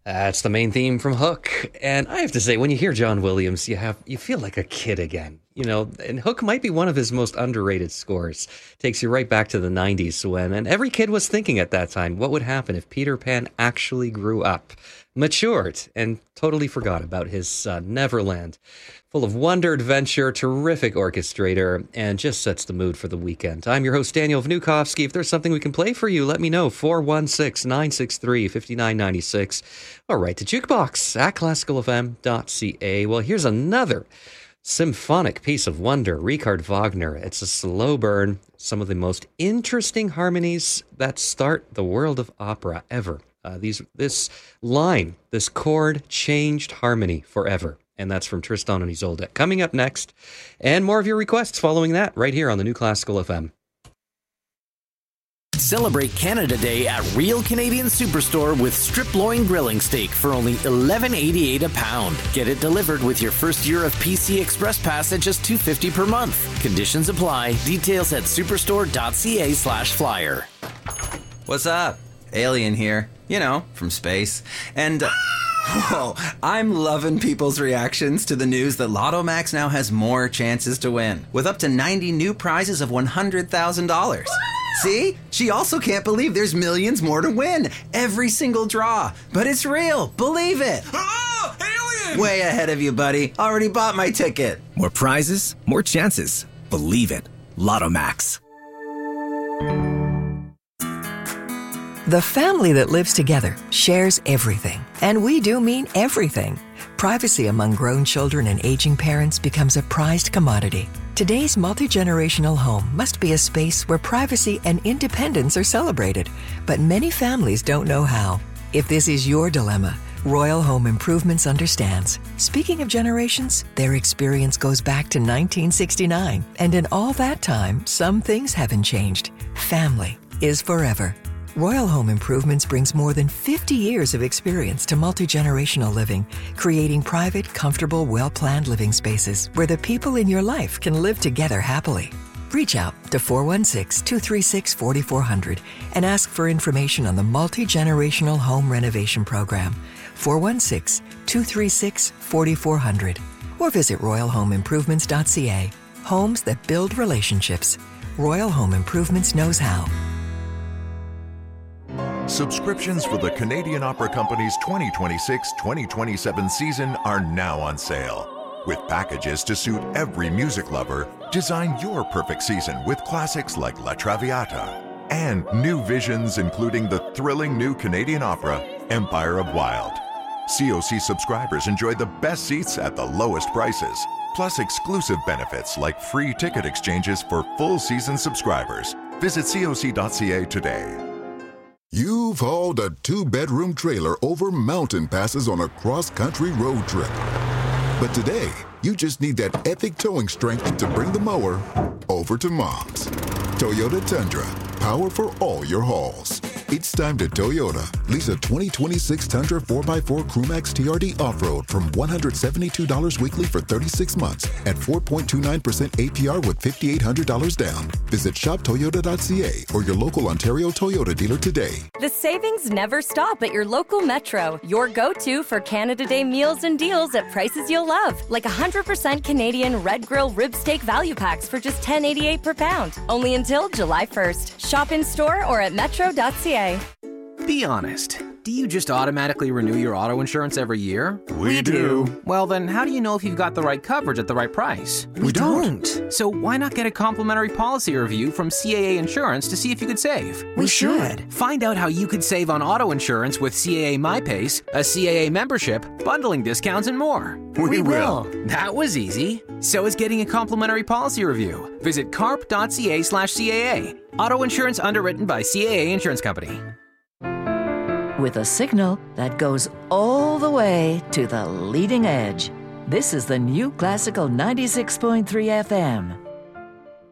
That's the main theme from Hook. And I have to say, when you hear John Williams, you feel like a kid again. You know, and Hook might be one of his most underrated scores. Takes you right back to the 90s and every kid was thinking at that time, what would happen if Peter Pan actually grew up, matured, and totally forgot about his Neverland. Full of wonder, adventure, terrific orchestrator, and just sets the mood for the weekend. I'm your host, Daniel Vnukovsky. If there's something we can play for you, let me know. 416-963-5996. Or write to jukebox at classicalfm.ca. Well, here's another symphonic piece of wonder, Richard Wagner. It's a slow burn, some of the most interesting harmonies that start the world of opera ever. This chord changed harmony forever. And that's from Tristan and Isolde. Coming up next, and more of your requests following that right here on the New Classical FM. Celebrate Canada Day at Real Canadian Superstore with strip loin grilling steak for only $11.88 a pound. Get it delivered with your first year of PC Express Pass at just $2.50 per month. Conditions apply. Details at superstore.ca/flyer. What's up? Alien here. You know, from space. And... Whoa, I'm loving people's reactions to the news that Lotto Max now has more chances to win, with up to 90 new prizes of $100,000. See? She also can't believe there's millions more to win. Every single draw. But it's real. Believe it. Oh, alien! Way ahead of you, buddy. Already bought my ticket. More prizes, more chances. Believe it. Lotto Max. The family that lives together shares everything, and we do mean everything. Privacy among grown children and aging parents becomes a prized commodity. Today's multi-generational home must be a space where privacy and independence are celebrated, but many families don't know how. If this is your dilemma, Royal Home Improvements understands. Speaking of generations, their experience goes back to 1969, and in all that time, some things haven't changed. Family is forever. Royal Home Improvements brings more than 50 years of experience to multi-generational living, creating private, comfortable, well-planned living spaces where the people in your life can live together happily. Reach out to 416-236-4400 and ask for information on the Multi-Generational Home Renovation Program, 416-236-4400, or visit royalhomeimprovements.ca. Homes that build relationships. Royal Home Improvements knows how. Subscriptions for the Canadian Opera Company's 2026-2027 season are now on sale. With packages to suit every music lover, design your perfect season with classics like La Traviata and new visions including the thrilling new Canadian opera, Empire of Wild. COC subscribers enjoy the best seats at the lowest prices, plus exclusive benefits like free ticket exchanges for full season subscribers. Visit coc.ca today. You've hauled a 2-bedroom trailer over mountain passes on a cross-country road trip. But today, you just need that epic towing strength to bring the mower over to Mom's. Toyota Tundra, power for all your hauls. It's time to Toyota. Lease a 2026 Tundra 4x4 Crewmax TRD Off-Road from $172 weekly for 36 months at 4.29% APR with $5,800 down. Visit shoptoyota.ca or your local Ontario Toyota dealer today. The savings never stop at your local Metro. Your go-to for Canada Day meals and deals at prices you'll love. Like 100% Canadian Red Grill Rib Steak Value Packs for just $10.88 per pound. Only until July 1st. Shop in store or at metro.ca. Be honest. Do you just automatically renew your auto insurance every year? We do. Well, then how do you know if you've got the right coverage at the right price? We don't. So why not get a complimentary policy review from CAA Insurance to see if you could save? We should. Find out how you could save on auto insurance with CAA MyPace, a CAA membership, bundling discounts, and more. We will. That was easy. So is getting a complimentary policy review. Visit carp.ca/CAA. Auto insurance underwritten by CAA Insurance Company. With a signal that goes all the way to the leading edge. This is the New Classical 96.3 FM.